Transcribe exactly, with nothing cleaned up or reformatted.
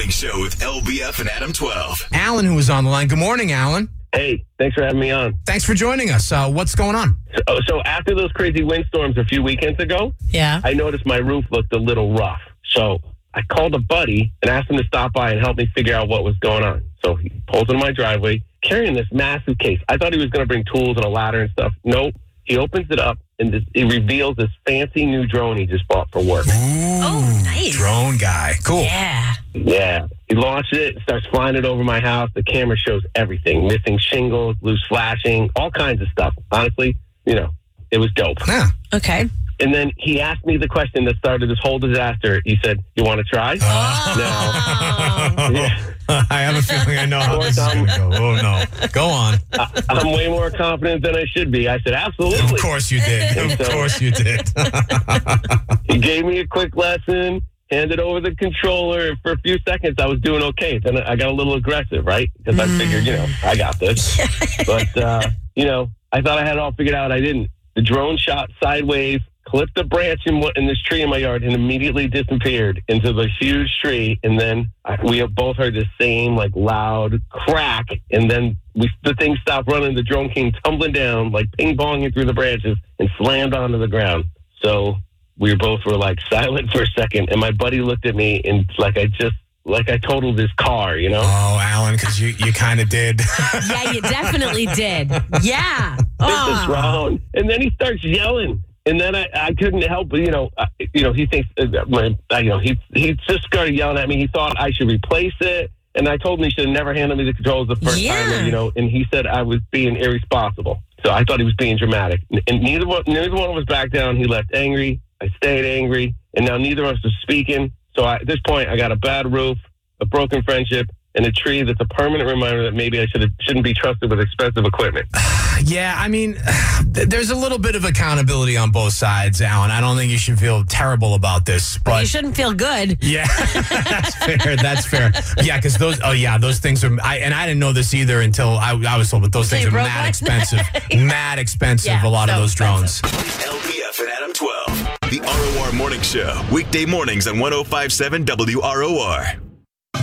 Morning Show with L B F and Adam twelve. Alan, who was on the line. Good morning, Alan. Hey, thanks for having me on. Thanks for joining us. Uh, what's going on? So, so after those crazy windstorms a few weekends ago, Yeah. I noticed my roof looked a little rough. So I called a buddy and asked him to stop by and help me figure out what was going on. So he pulls into my driveway carrying this massive case. I thought he was going to bring tools and a ladder and stuff. Nope. He opens it up and this, it reveals this fancy new drone he just bought for work. Ooh, Oh, nice. Drone guy. Cool. Yeah. Yeah. He launched it, starts flying it over my house. The camera shows everything. Missing shingles, loose flashing, all kinds of stuff. Honestly, you know, it was dope. Yeah. Okay. And then he asked me the question that started this whole disaster. He said, "You want to try?" Oh. Now, yeah, I have a feeling I know how this is going to go. Oh, no. Go on. I, I'm way more confident than I should be. I said, "Absolutely." Of course you did. Of course you did. He gave me a quick lesson, handed over the controller. For a few seconds, I was doing okay. Then I got a little aggressive, right? Because I figured, you know, I got this. But, uh, you know, I thought I had it all figured out. I didn't. The drone shot sideways, clipped a branch in, in this tree in my yard, and immediately disappeared into the huge tree. And then I, we have both heard the same, like, loud crack. And then we, the thing stopped running. The drone came tumbling down, like ping-ponging through the branches, and slammed onto the ground. So we both were, like, silent for a second. And my buddy looked at me, and, like, I just, like, I totaled his car, you know? Oh, Alan, because you, you kind of did. Yeah, you definitely did. Yeah. This Oh. is wrong. And then he starts yelling. And then I, I couldn't help but, you know, uh, you know, he thinks, uh, my, uh, you know, he he just started yelling at me. He thought I should replace it. And I told him he should have never handed me the controls the first Yeah. time, you know, and he said I was being irresponsible. So I thought he was being dramatic. And neither one, neither one of us backed down. He left angry. I stayed angry. And now neither of us is speaking. So I, at this point, I got a bad roof, a broken friendship, and a tree that's a permanent reminder that maybe I should shouldn't be trusted with expensive equipment. Yeah, I mean, th- there's a little bit of accountability on both sides, Alan. I don't think you should feel terrible about this, You but shouldn't feel good. yeah, that's fair. That's fair. Yeah, because those, oh yeah, those things are, I, and I didn't know this either until I, I was told, but those So things you are broke mad one? expensive, mad expensive, Yeah, a lot of so those drones. L B F and Adam twelve. The R O R Morning Show. Weekday mornings on one oh five point seven W R O R.